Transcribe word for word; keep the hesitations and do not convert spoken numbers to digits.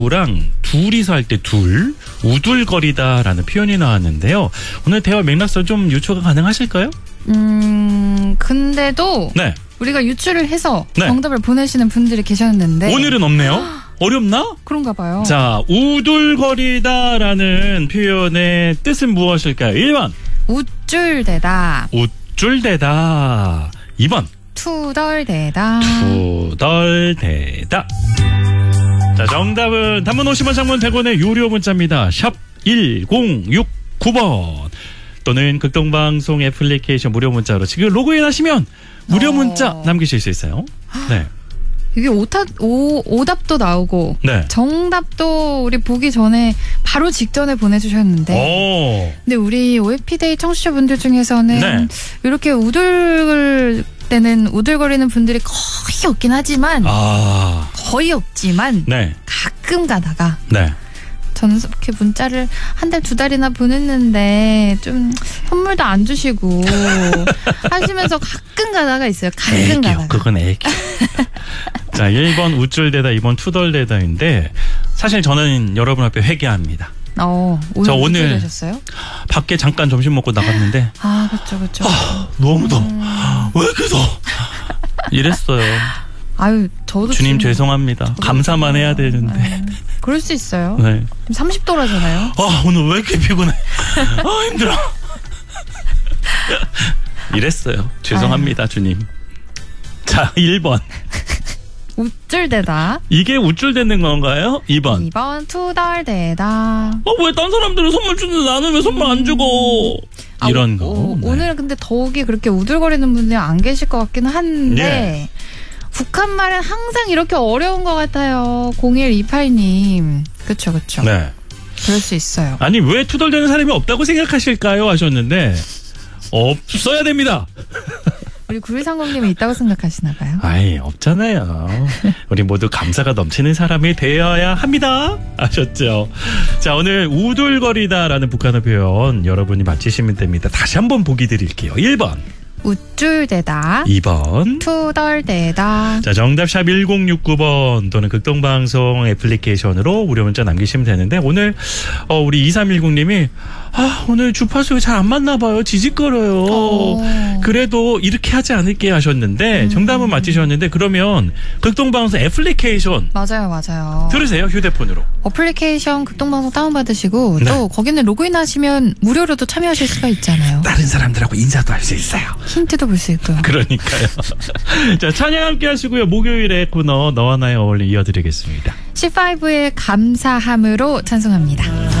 랑 둘이서 할 때 둘, 우둘거리다라는 표현이 나왔는데요. 오늘 대화 맥락상 좀 유추가 가능하실까요? 음, 근데도 네. 우리가 유추를 해서 네. 정답을 보내시는 분들이 계셨는데 오늘은 없네요. 어렵나? 그런가 봐요. 자, 우둘거리다라는 표현의 뜻은 무엇일까요? 일 번 우쭐대다, 우쭐대다. 이 번 투덜대다, 투덜대다. 자, 정답은 단문 오십 원, 장문 백 원의 유료 문자입니다. 샵 일공육구 번 또는 극동방송 애플리케이션 무료 문자로 지금 로그인 하시면 무료 어. 문자 남기실 수 있어요. 네. 이게 오답, 오, 오답도 나오고 네. 정답도 우리 보기 전에 바로 직전에 보내주셨는데 오. 근데 우리 오에피데이 청취자분들 중에서는 네. 이렇게 우들 때는 우들거리는 분들이 거의 없긴 하지만 아. 거의 없지만 네. 가끔 가다가 네. 저는 이렇게 문자를 한 달 두 달이나 보냈는데 좀 선물도 안 주시고 하시면서 가끔 가다가 있어요. 가끔 애기요. 가다가. 그건 애기. 자, 일 번 우쭐대다, 이 번 투덜대다인데 사실 저는 여러분 앞에 회개합니다. 어, 오늘 저 오늘 되셨어요? 밖에 잠깐 점심 먹고 나갔는데 아, 그렇죠, 그렇죠. 아, 너무 더워. 음. 왜 이렇게 더워? 이랬어요. 아유, 저도 주님 지금 죄송합니다. 감사만 해야 되는데. 아유, 그럴 수 있어요. 네. 삼십 도라잖아요. 아, 오늘 왜 이렇게 피곤해? 아, 힘들어. 이랬어요. 죄송합니다, 아유. 주님. 자, 일 번. 우쭐대다. 이게 우쭐대는 건가요? 이 번. 이 번 투덜대다. 어, 왜 딴 사람들은 선물 주는데 나는 왜 선물 안 주고? 아, 이런 거. 오, 네. 오늘은 근데 더욱이 그렇게 우들거리는 분들이 안 계실 것 같긴 한데 예. 북한 말은 항상 이렇게 어려운 것 같아요. 공일이팔 님. 그쵸, 그쵸. 네. 그럴 수 있어요. 아니, 왜 투덜대는 사람이 없다고 생각하실까요? 하셨는데 없어야 됩니다. 우리 구일삼공님이 있다고 생각하시나 봐요. 아이, 없잖아요. 우리 모두 감사가 넘치는 사람이 되어야 합니다. 아셨죠? 자, 오늘 우둘거리다라는 북한어 표현 여러분이 맞히시면 됩니다. 다시 한번 보기 드릴게요. 일 번. 우쭐대다. 이 번. 투덜대다. 자, 정답 샵 일공육구 번 또는 극동방송 애플리케이션으로 무료 문자 남기시면 되는데 오늘 어, 우리 이삼일공님이 아, 오늘 주파수가 잘 안 맞나 봐요. 지직거려요. 어. 그래도 이렇게 하지 않을게 하셨는데 음. 정답은 맞히셨는데 그러면 극동방송 애플리케이션 맞아요, 맞아요. 들으세요. 휴대폰으로. 어플리케이션 극동방송 다운받으시고 네. 또 거기는 로그인하시면 무료로도 참여하실 수가 있잖아요. 다른 사람들하고 인사도 할 수 있어요. 힌트도 볼 수 있고요. 그러니까요. 자, 찬양 함께 하시고요. 목요일에 코너 너와 나의 어울림 이어드리겠습니다. 씨파이브의 감사함으로 찬송합니다.